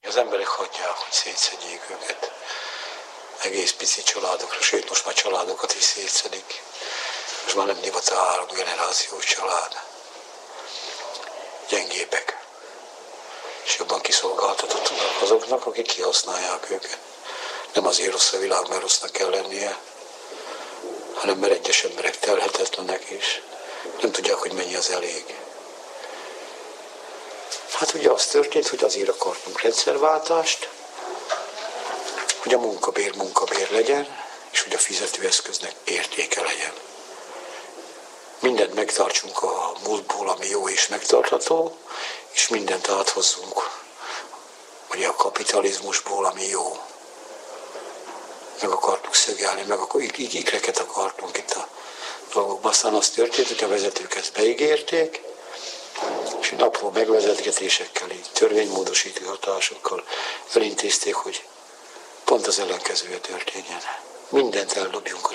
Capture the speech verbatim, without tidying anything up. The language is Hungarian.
Az emberek hagyják, hogy szétszedjék őket. Egész pici családokra, sőt most már családokat is szétszedik. Most már nem divat a három generációs család. Gyengébbek. És jobban kiszolgáltatottak azoknak, akik kihasználják őket. Nem azért rossz a világ, mert rossznak kell lennie, hanem mert egyes emberek telhetetlenek és nem tudják, hogy mennyi az elég. Hát ugye az történt, hogy azért akartunk rendszerváltást, hogy a munkabér munkabér legyen, és hogy a fizetőeszköznek értéke legyen. Mindent megtartsunk a múltból, ami jó és megtartható, és mindent áthozzunk ugye a kapitalizmusból, ami jó. Meg akartuk szögelni, meg akkor ikreket akartunk itt a dolgokban. Aztán az történt, hogy a vezetők ezt beígérték, és apró megvezetgetésekkel, így törvénymódosító hatásokkal elintézték, hogy pont az ellenkezője történjen. Mindent eldobjunk